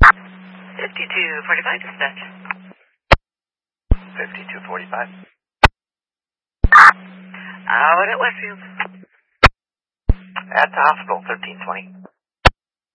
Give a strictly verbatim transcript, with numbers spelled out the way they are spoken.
fifty-two forty-five dispatch. fifty-two forty-five. Out at Westfield. At the hospital, thirteen twenty.